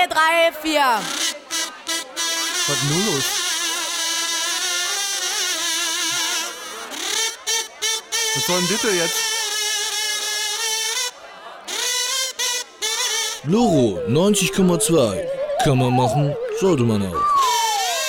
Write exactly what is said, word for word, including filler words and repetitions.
zwei, drei, vier. Was ist nun los? Was soll denn das jetzt? Loro neunzig Komma zwei. Kann man machen, sollte man auch.